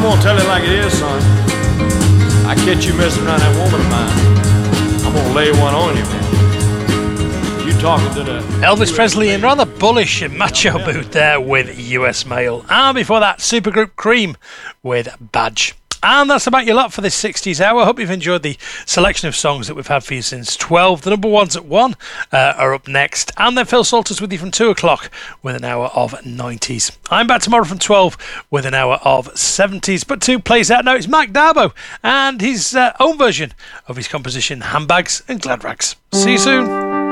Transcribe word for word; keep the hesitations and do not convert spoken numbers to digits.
gonna tell it like it is, son. I catch you messing around that woman of mine, I'm gonna lay one on you, man. You talking to the Elvis Presley in rather bullish and macho mood there with U S Mail. And before that, Supergroup Cream with Badge. And that's about your lot for this sixties hour. I hope you've enjoyed the selection of songs that we've had for you since twelve. The number ones at one uh, are up next. And then Phil Salters with you from two o'clock with an hour of nineties. I'm back tomorrow from twelve with an hour of seventies. But two plays out now. It's Mike Darbo and his uh, own version of his composition Handbags and Glad Rags. See you soon.